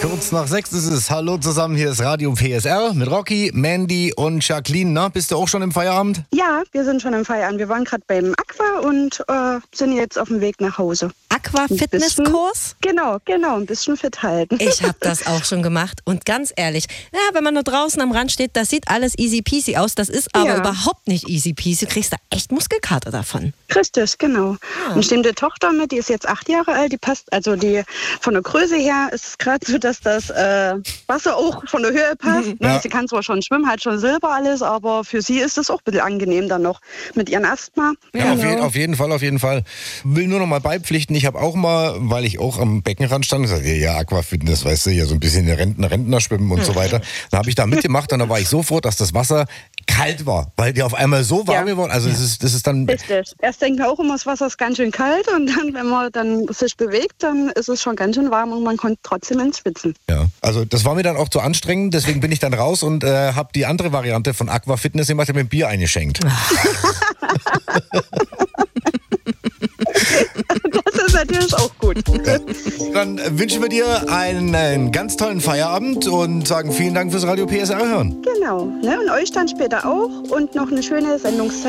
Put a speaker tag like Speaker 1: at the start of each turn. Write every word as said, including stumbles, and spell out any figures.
Speaker 1: Kurz nach sechs ist es. Hallo zusammen, hier ist Radio P S R mit Rocky, Mandy und Jacqueline. Na, bist du auch schon im Feierabend?
Speaker 2: Ja, wir sind schon im Feierabend. Wir waren gerade beim Aqua und äh, sind jetzt auf dem Weg nach Hause.
Speaker 3: Aqua-Fitnesskurs?
Speaker 2: Genau, genau, ein bisschen fit halten.
Speaker 3: Ich habe das auch schon gemacht und ganz ehrlich, ja, wenn man nur draußen am Rand steht, das sieht alles easy peasy aus, das ist aber
Speaker 2: Ja.
Speaker 3: überhaupt nicht easy peasy, du kriegst da echt Muskelkater davon.
Speaker 2: Richtig, genau.
Speaker 3: Ja.
Speaker 2: Und stimmt die Tochter mit, die ist jetzt acht Jahre alt, die passt, also die von der Größe her ist es gerade so, dass das äh, Wasser auch von der Höhe passt. Ne?
Speaker 1: Ja.
Speaker 2: Sie kann zwar schon schwimmen, hat schon Silber alles, aber für sie ist es auch ein bisschen angenehm dann noch mit ihrem Asthma.
Speaker 1: Ja, auf,
Speaker 2: Genau.
Speaker 1: je, auf jeden Fall, auf jeden Fall. Will nur noch mal beipflichten, ich habe auch mal, weil ich auch am Beckenrand stand, gesagt, ja, Aquafitness, weißt du, ja so ein bisschen Rentner, Rentner schwimmen und so weiter. Dann habe ich da mitgemacht und da war ich so froh, dass das Wasser kalt war, weil die auf einmal so warm
Speaker 2: Ja.
Speaker 1: geworden, also das ist, das ist dann...
Speaker 2: Richtig. Erst denkt man auch immer, das Wasser ist ganz schön kalt und dann, wenn man dann sich bewegt, dann ist es schon ganz schön warm und man kommt trotzdem ins Schwitzen.
Speaker 1: Ja, also das war mir dann auch zu anstrengend, deswegen bin ich dann raus und äh, habe die andere Variante von Aquafitness gemacht, habe mir ein Bier eingeschenkt.
Speaker 2: Das ist natürlich auch gut.
Speaker 1: Dann wünschen wir dir einen, einen ganz tollen Feierabend und sagen vielen Dank fürs Radio P S R hören.
Speaker 2: Genau. Ne? Und euch dann später auch und noch eine schöne Sendungszeit.